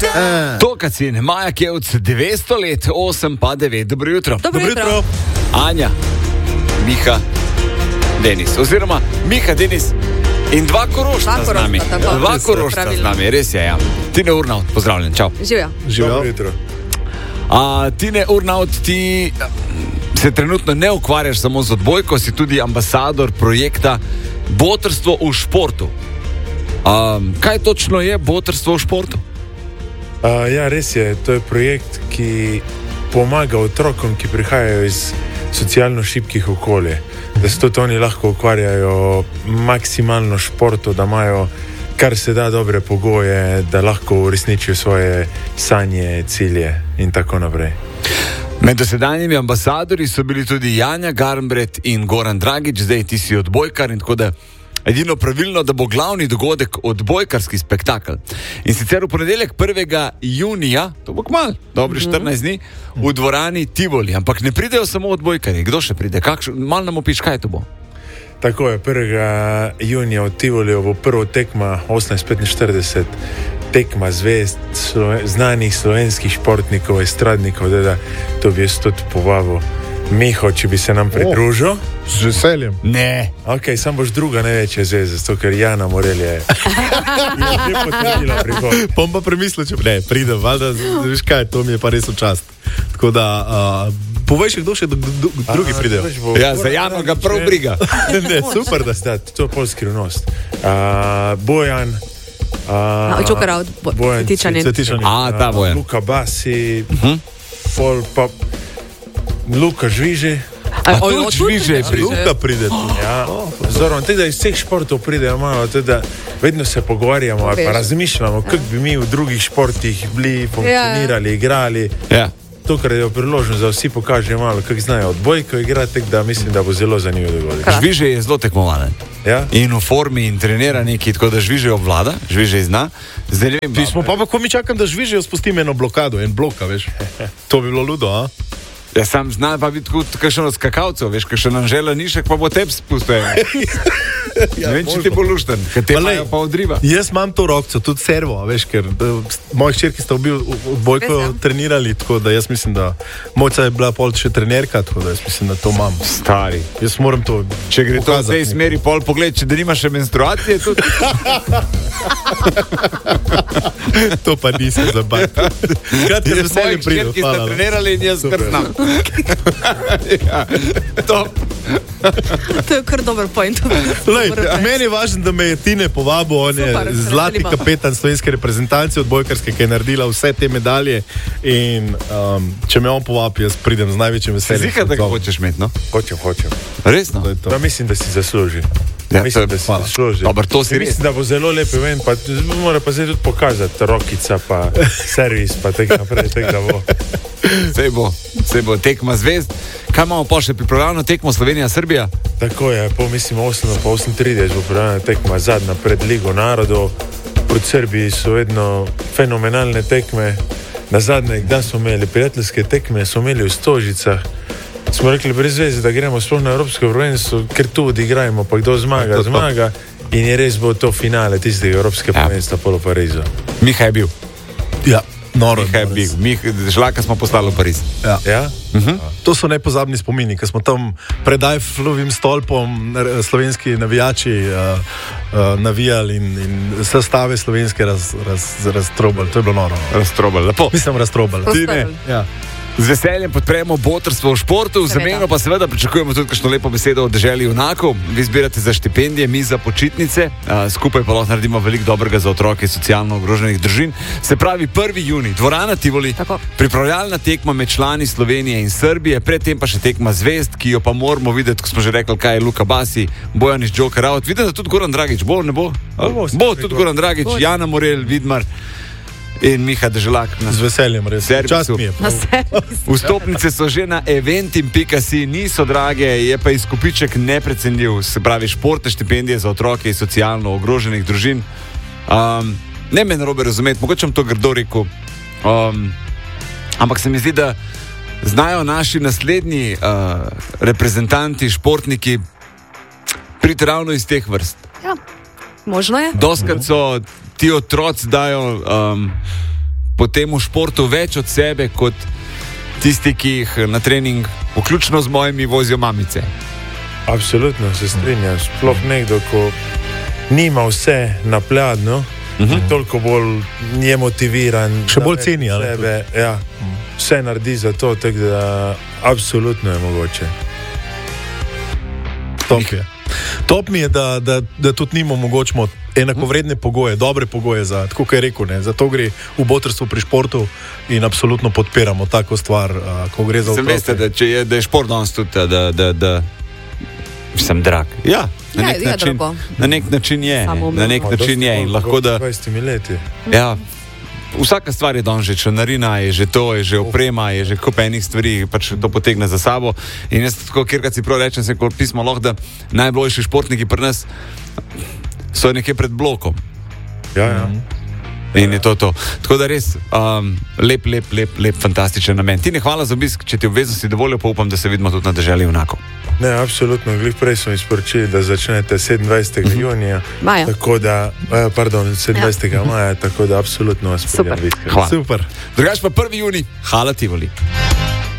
Tokacin, Maja Kevc, 200 let, 8 pa 9. Dobro jutro. Dobro jutro. Anja, Miha, Denis. Oziroma, Miha, Denis in dva Korošca z nami. Dva Korošca z nami, res je, ja. Tine Urnaut, pozdravljen, čau. Živja. Dobro jutro. Tine Urnaut, ti se trenutno ne ukvarjaš samo z odbojko, si tudi ambasador projekta Botrstvo v športu. Kaj točno je Botrstvo v športu? Ja, res je. To je projekt, ki pomaga otrokom, ki prihajajo iz socialno šibkih okolij. Da se tudi oni lahko ukvarjajo maksimalno športu, da imajo kar se da dobre pogoje, da lahko uresničijo svoje sanje, cilje in tako naprej. Med dosedanjimi ambasadori so bili tudi Janja Garnbret in Goran Dragić, zdaj ti si odbojkar in tako da edino pravilno, da bo glavni dogodek odbojkarski spektakel. In sicer v ponedeljek 1. junija, to bo kmalu, dobri 14 dni, v dvorani Tivoli. Ampak ne pridejo samo odbojkarji, kdo še pride? Malo nam opiš, kaj to bo? Tako je, 1. junija v Tivoliju bo prvo tekma 18:45, tekma zvezd, znanih slovenskih športnikov, estradnikov, da to bi jaz tudi povabil. Miho, če bi se nam pridružil. Z veseljem. Ne. Ok, sam boš druga največja zvezda, zato ker Jana Morel je potrebila prihod. Pom pa premislil, če ne, pridem, valjda, veš kaj, to mi je pa res v čast. Tako da, povej še, kdo še drugi pridejo. Ja, za Jano ga prav briga. Ne, super, da ste. To je pol skrivnost. Bojan, Bojan Cvetičanin. Ta Bojan. Luka Basi, pol pa Luka Žviže. Luka pride tu. Ja, zorom, teda iz vseh športov pridejo malo, teda vedno se pogovarjamo, pa razmišljamo, kako bi mi v drugih športih bili, funkcionirali, igrali. Ja. To, kar je priložnost, da vsi pokažejo malo, kako znajo odbojko igrati, da mislim, da bo zelo zanimivo dogodek. Žviže je zelo tekmovalen. Ja? In v formi in trenira neki, tako da Žviže obvlada, Žviže zna. Zdaj ne vem. Pismo pa, ko mi čakam, da Žviže spustim eno blokado, en bloka, veš. To bi bilo ludo, a? Ja, sam znam pa biti kot kakšen od skakalcev, veš, kakšen Anžela Nišek pa bo teb spustil. Ne vem, če ti bo lušten, ker te pa odriva. Jaz imam to rokco, tudi servo, veš, ker moji hčerki sta odbojko trenirali, tako da jaz mislim, da mojca je bila pol še trenerka, tako da jaz mislim, da to imam. Stari. Jaz moram to Če gre to v tej smeri pol pogled, če da nimaš še menstruacije, tudi. To pa nisem zabavil. Kratke z veseljem pridem. Ki ste trenirali in jaz kar znam. Ja, top. To je kar dober point. Meni je važno, da me je Tine povabil, on je zlati kapetan slovenske reprezentance odbojkarske, ki je naredila vse te medalje in če me on povabi, jaz pridem z največjim veseljem. Zika, da ga hočeš imeti, no? Hočem. Resno? Da mislim, da si zasluži. Ja, mislim, da si zasluži. Dobar, to si res. Mislim, da bo zelo lepo ven, pa mora pa zdaj tudi pokazati rokica, pa servis, pa tek naprej, tek da bo. Sej bo tekma zvezd. Kaj imamo pa še pripravljeno tekmo Slovenija-Srbija? Tako je, mislim 8:30 bo pripravljena tekma zadnja pred Ligo narodov. Proti Srbiji so vedno fenomenalne tekme. Na zadnji dan smo imeli prijateljske tekme, smo imeli v Stožicah. Smo rekli brez veze, da gremo sploh na Evropsko prvenstvo, ker tu odigrajmo, pa kdo zmaga. In je res bo to finale tistega Evropske prvenstva polo Parizu. Miha je bil. Ja. Noro, Miha je bil. Žlaka smo poslali v Pariz. Ja? To so nepozabni spomini, ker smo tam predaj flovim stolpom slovenski navijači navijali in sestave slovenske raztrobali. To je bilo noro. Raztrobali, lepo. Mislim, raztrobali. Tine, ja. Z veseljem podpremo Botrstvo v športu, v zameno pa seveda pričakujemo tudi kakšno lepo besedo od deželi junakov. Vi zbirate za štipendije, mi za počitnice, skupaj pa lahko naredimo veliko dobrega za otroke socialno ogroženih družin. Se pravi 1. junij, dvorana Tivoli, pripravljalna tekma med člani Slovenije in Srbije, predtem pa še tekma zvezd, ki jo pa moramo videti, ko smo že rekli, kaj je Luka Basi, Bojan iz Joker Out. Vidim, da tudi Goran Dragić, bo, ne bo? Bo tudi Goran Dragić, Jana Morel, Vidmar in Miha Deželak. Z veseljem, res. Čast mi je. Vstopnice so že na eventim.si, niso drage, je pa izkupiček neprecenljiv, se pravi športne štipendije za otroke iz socialno ogroženih družin. Ne me narobe razumeti, mogoče vam to grdo rekel, ampak se mi zdi, da znajo naši naslednji reprezentanti, športniki priti ravno iz teh vrst. Ja, možno je. Doskrat so ti otroci dajo potem v športu več od sebe kot tisti, ki jih na trening, vključno z mojimi, vozijo mamice. Absolutno se strinjam. Sploh nekdo, ko nima vse na pladnju, toliko bolj je motiviran. Še bolj ceni, ali? Ja, vse naredi za to, tako da absolutno je mogoče. Top mi je, da tudi njim omogočimo enakovredne pogoje, dobre pogoje za, tako kot je rekel, ne, za to gre v botrstvu pri športu in absolutno podpiramo tako stvar, ko gre za otroke. Veste, da je šport danes tudi, da sem drag. Ja, na nek način je. Na nek način je in lahko da... 20 leti. Ja, vsaka stvar je danes že članarina, je že to, je že oprema, je že kup enih stvari, pač to potegne za sabo. In jaz tako, kjerkrat si prav rečem, se kot pismo lahko, da najboljši športniki pri nas so nekje pred blokom. Ja. In je to. Tako da res lep, fantastičen namen. Tine, hvala za obisk, če ti obveznosti dovoljo, pa upam, da se vidimo tudi na deželi Junakov. Ne, absolutno. Glih prej smo izporočili, da začnete 27. junija. Maja. Tako da, 27. maja, tako da absolutno vas Super. pridem. Hvala. Super. Drugač pa 1. junij, Hala Tivoli.